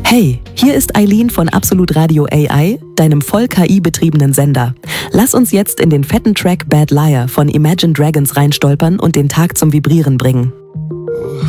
Hey, hier ist Eileen von Absolut Radio AI, deinem voll KI-betriebenen Sender. Lass uns jetzt in den fetten Track Bad Liar von Imagine Dragons reinstolpern und den Tag zum Vibrieren bringen.